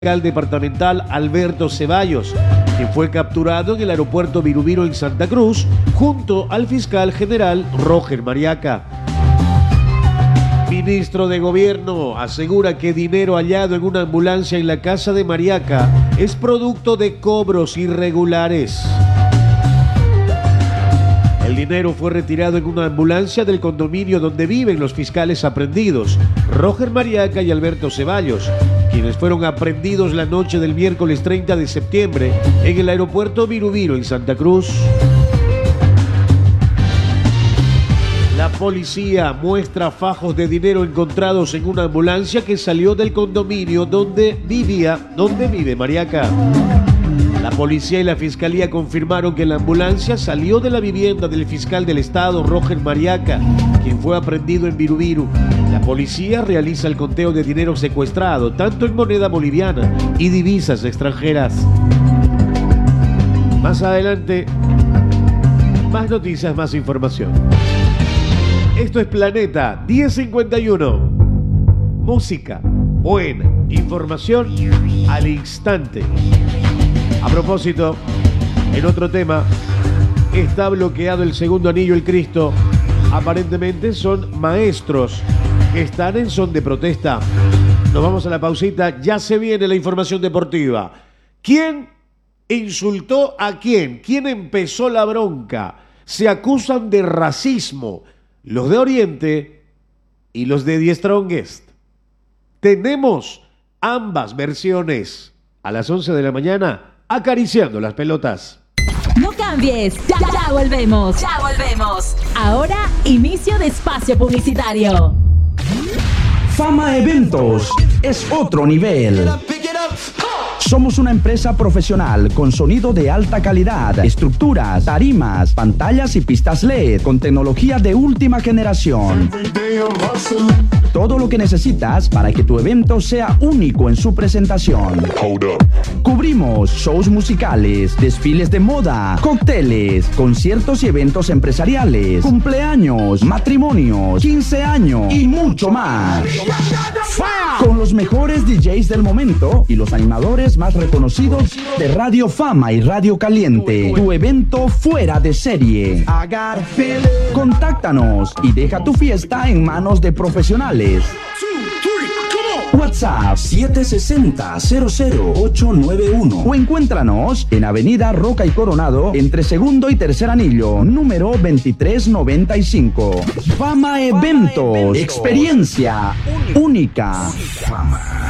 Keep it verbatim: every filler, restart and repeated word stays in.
fiscal departamental Alberto Ceballos, quien fue capturado en el aeropuerto Virubiro en Santa Cruz, junto al fiscal general Roger Mariaca. Ministro de Gobierno asegura que dinero hallado en una ambulancia en la casa de Mariaca es producto de cobros irregulares. El dinero fue retirado en una ambulancia del condominio donde viven los fiscales aprehendidos, Roger Mariaca y Alberto Ceballos, quienes fueron aprehendidos la noche del miércoles treinta de septiembre en el aeropuerto Virubiro en Santa Cruz. La policía muestra fajos de dinero encontrados en una ambulancia que salió del condominio donde vivía, donde vive Mariaca. La policía y la fiscalía confirmaron que la ambulancia salió de la vivienda del fiscal del estado, Roger Mariaca, quien fue aprehendido en Virubiro. La policía realiza el conteo de dinero secuestrado, tanto en moneda boliviana y divisas extranjeras. Más adelante, más noticias, más información. Esto es Planeta diez cincuenta y uno. Música, buena información al instante. A propósito, en otro tema, está bloqueado el segundo anillo El Cristo. Aparentemente son maestros que están en son de protesta. Nos vamos a la pausita, ya se viene la información deportiva. ¿Quién insultó a quién? ¿Quién empezó la bronca? Se acusan de racismo los de Oriente y los de The Strongest. Tenemos ambas versiones a las once de la mañana. Acariciando las pelotas. No cambies, ya, ya volvemos. Ya volvemos. Ahora, inicio de espacio publicitario. Fama Eventos es otro nivel. Somos una empresa profesional con sonido de alta calidad, estructuras, tarimas, pantallas y pistas L E D con tecnología de última generación. Todo lo que necesitas para que tu evento sea único en su presentación. Cubrimos shows musicales, desfiles de moda, cócteles, conciertos y eventos empresariales, cumpleaños, matrimonios, quince años y mucho más. Con los mejores D Js del momento y los animadores más reconocidos de Radio Fama y Radio Caliente. Tu evento fuera de serie. Contáctanos y deja tu fiesta en manos de profesionales. WhatsApp siete seis cero cero cero ocho nueve uno o encuéntranos en Avenida Roca y Coronado entre segundo y tercer anillo, número veintitrés noventa y cinco. Fama Eventos, experiencia única. Fama.